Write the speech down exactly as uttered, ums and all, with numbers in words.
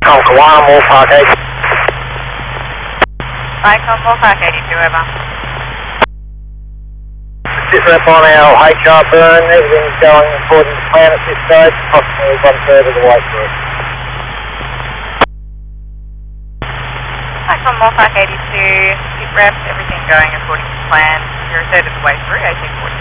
Vicom Kawana, Moorpark eighty. Vicom Moorpark eighty-two, over. Sit rep on our H R burn, everything's going according to plan at this stage, approximately one third of the way through. Vicom Moorpark eighty-two, sit rep, everything going according to plan. You're a third of the way through, eighteen forty.